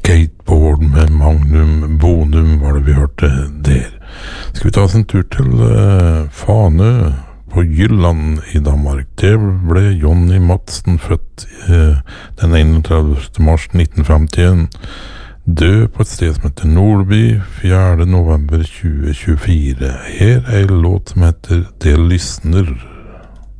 Skateboard med Magnum Bonum var det vi hørte der. Skal vi ta oss en tur til Fanø på Jylland i Danmark. Der ble Johnny Madsen født den 31. mars 1951, død på et sted som heter Nordby 4. november 2024. Her er en låt som heter Det lysner.